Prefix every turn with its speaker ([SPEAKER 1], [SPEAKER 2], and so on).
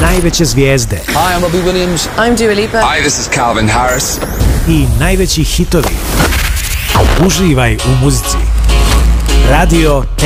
[SPEAKER 1] najveće zvijezde.
[SPEAKER 2] Hi, I'm Robbie Williams.
[SPEAKER 3] I'm Dua Lipa.
[SPEAKER 4] Hi, this is Calvin Harris.
[SPEAKER 1] I najveći hitovi. Uživaj u muzici. Radio